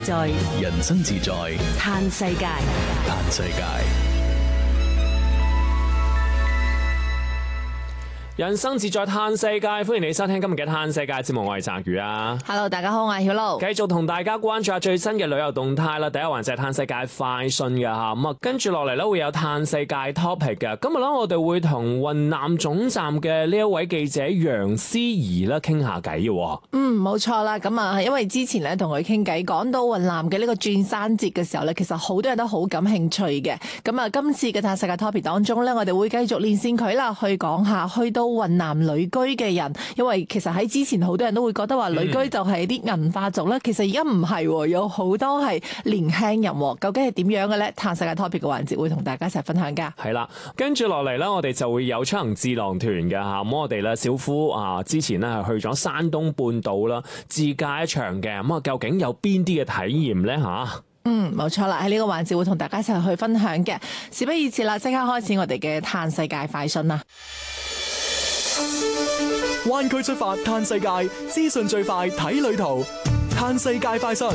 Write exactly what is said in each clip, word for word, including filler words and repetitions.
在人生自在嘆世界， 嘆世界。 人生自在嘆世界，歡迎你收聽今日嘅嘆世界節目，我係澤宇啊。 Hello， 大家好，我係曉露。 繼續同大家關注下最新嘅旅遊動態啦。第一環就係嘆世界快訊嘅吓，咁啊跟住落嚟咧會有嘆世界 topic 嘅。今日咧我哋會同雲南總站嘅呢一位記者楊思怡咧傾下偈嘅。 嗯，冇錯啦。咁啊，因為之前咧同佢傾偈，講到雲南嘅呢個轉山節嘅時候咧，其實好多人都好感興趣嘅。咁啊，今次嘅嘆世界 topic 當中咧，我哋會繼續連線佢啦，去講下去到雲南旅居嘅人，因為其實喺之前好多人都會覺得話旅居就係啲銀髮族啦，其實而家唔係，有好多係年輕人，究竟係點樣嘅咧？嘆世界 topic 嘅環節會同大家一齊分享噶。 係啦，跟住落嚟咧，我哋就會有出行智囊團嘅吓，咁我哋咧小夫啊，之前咧係去咗山東半島啦，自駕一場嘅，咁啊究竟有邊啲嘅體驗咧吓？ 嗯，冇錯啦，喺呢個環節會同大家一齊去分享嘅。事不宜遲啦，即刻開始我哋嘅嘆世界快訊啦！ 灣區出發嘆世界，資訊最快睇旅途，嘆世界快訊。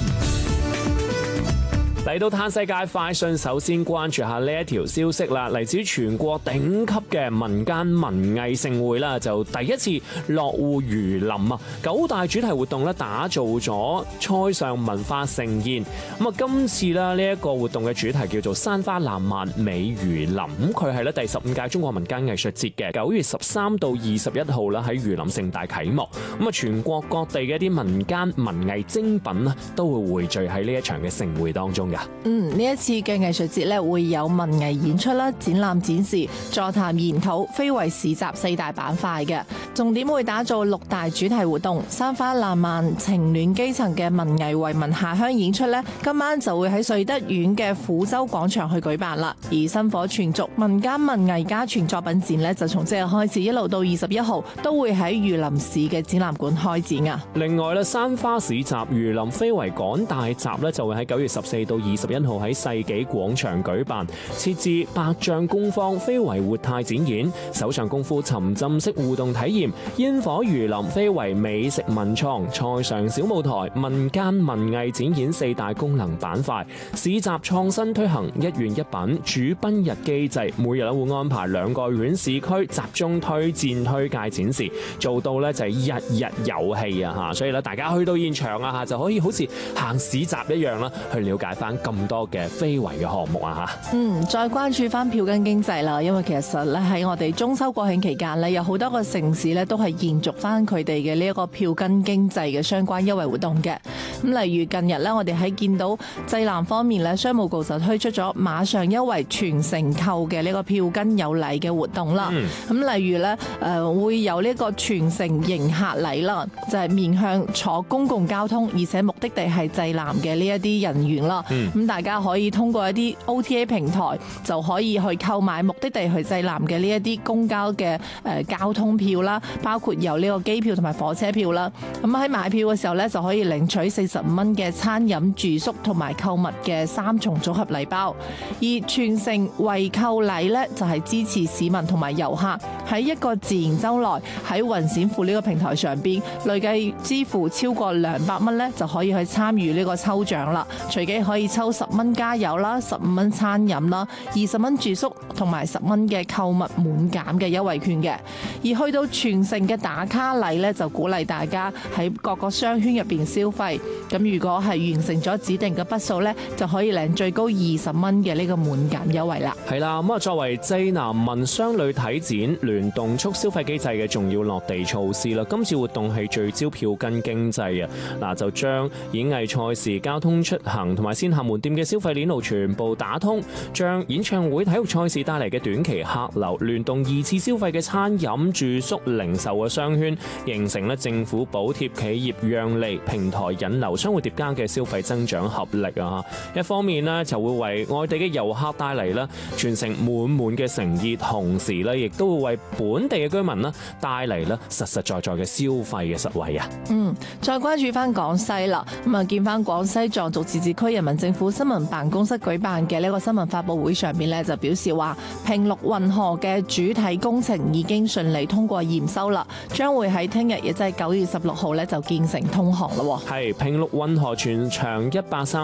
嚟到嘆世界快訊，首先關注下呢一條消息啦，嚟自全國頂級嘅民間文藝盛會啦，就第一次落戶榆林啊！九大主題活動咧，打造咗塞上文化盛宴。咁啊，今次咧呢一個活動嘅主題叫做山花爛漫美榆林，咁佢係咧第十五屆中國民間藝術節嘅九月十三到二十一號啦，喺榆林盛大啟幕。咁啊，全國各地嘅一啲民間文藝精品啊，都會匯聚喺呢一場嘅盛會當中嘅。 嗯，呢一次嘅藝術節咧會有文藝演出啦、展覽展示、座談研討、非遺市集四大板塊嘅，重點會打造六大主題活動。山花爛漫、情暖基層嘅文藝為民下鄉演出咧，今晚就會喺瑞德縣嘅撫州廣場去舉辦啦。而薪火傳續民間文藝家傳作品展咧，就從即日開始一路到二十一號，都會喺榆林市嘅展覽館開展啊。 另外咧，山花市集榆林非遺趕大集咧，就會喺九月十四到二十一號喺世紀廣場舉辦，設置百丈工坊非遺活態展演、手上功夫沉浸式互動體驗、煙火榆林非遺美食文創、塞上小舞台、民間文藝展演四大功能板塊。市集創新推行一縣一品主賓日機制，每日咧會安排兩個縣市區集中推薦推介展示，做到咧就係日日有戲啊吓！所以咧大家去到現場啊吓，就可以好似行市集一樣啦，去了解翻咁多嘅非遺嘅項目啊吓。 嗯，再關注翻票根經濟啦，因為其實咧喺我哋中秋國慶期間咧，有好多個城市咧都係延續翻佢哋嘅呢一個票根經濟嘅相關優惠活動嘅。咁例如近日咧，我哋喺見到濟南方面咧，商務局就推出咗馬上優惠全城購嘅呢個票根有禮嘅活動啦。咁、嗯、例如咧，誒、呃、會有呢個全城迎客禮啦，就係、是、面向坐公共交通，而且目的地係濟南嘅呢一啲人員啦。咁、嗯、大家可以通過一啲 O T A 平台就可以去購買目的地去濟南嘅呢一啲公交嘅誒交通票啦，包括有呢個機票同埋火車票啦。咁喺買票嘅時候咧，就可以領取四十五蚊嘅餐飲住宿同埋購物嘅三重組合禮包。而全城惠購禮咧，就係支持市民同埋遊客喺一個自然週內喺雲閃付呢個平台上邊累計支付超過兩百蚊咧，就可以去參與呢個抽獎啦。隨機可以抽十蚊加油啦，十五蚊餐飲啦，二十蚊住宿同埋十蚊嘅購物滿減嘅優惠券嘅。而去到全城嘅打卡禮咧，就鼓勵大家喺各個商圈入邊消費。咁如果係完成咗指定嘅筆數咧，就可以領最高二十蚊嘅呢個滿減優惠啦。 係啦，咁啊作為濟南民商旅體展聯動促消費機制嘅重要落地措施啦，今次活動係聚焦票根經濟啊，嗱就將演藝賽事、交通出行同埋線下門店嘅消費鏈路全部打通，將演唱會、體育賽事帶嚟嘅短期客流聯動二次消費嘅餐飲、住宿、零售嘅商圈，形成咧政府補貼、企業讓利、平台引流、相互疊加嘅消費增長合力啊！一方面呢就會為外地嘅遊客帶嚟咧全城滿滿嘅誠意，同時咧亦都會為本地嘅居民咧帶嚟咧實實在在嘅消費嘅實惠啊！ 嗯，再關注翻廣西啦，咁啊見翻廣西壯族自治區人民政政府新聞辦公室舉辦嘅呢個新聞發佈會上面咧，就表示話平陸運河嘅主體工程已經順利通過驗收啦，將會喺聽日亦即係九月十六號咧就建成通航啦。 係平陸運河全長一百三